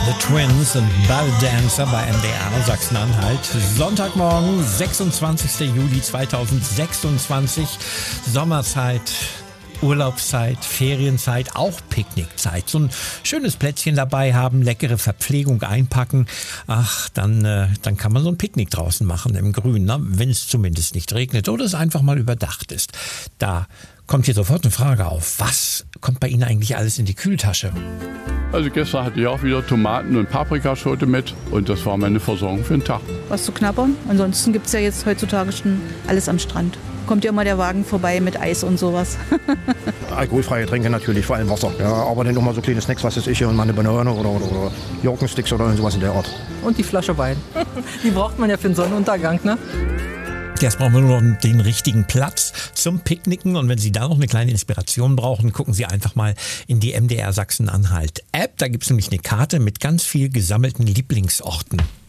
The Twins und Ball Dancer bei MDR Sachsen-Anhalt. Sonntagmorgen, 26. Juli 2026. Sommerzeit, Urlaubszeit, Ferienzeit, auch Picknickzeit. So ein schönes Plätzchen dabei haben, leckere Verpflegung einpacken. Ach, dann kann man so ein Picknick draußen machen im Grün, ne? Wenn es zumindest nicht regnet oder es einfach mal überdacht ist. Da kommt hier sofort eine Frage auf. Was kommt bei Ihnen eigentlich alles in die Kühltasche? Also gestern hatte ich auch wieder Tomaten und Paprikaschote mit und das war meine Versorgung für den Tag. Was zu knabbern. Ansonsten gibt es ja jetzt heutzutage schon alles am Strand. Kommt ja immer der Wagen vorbei mit Eis und sowas. Alkoholfreie Getränke natürlich, vor allem Wasser. Ja, aber dann noch mal so kleine Snacks, was weiß ich, und mal eine Banane oder Joghurtsticks oder sowas in der Art. Und die Flasche Wein. Die braucht man ja für den Sonnenuntergang, ne? Jetzt brauchen wir nur noch den richtigen Platz zum Picknicken. Und wenn Sie da noch eine kleine Inspiration brauchen, gucken Sie einfach mal in die MDR Sachsen-Anhalt App. Da gibt es nämlich eine Karte mit ganz viel gesammelten Lieblingsorten.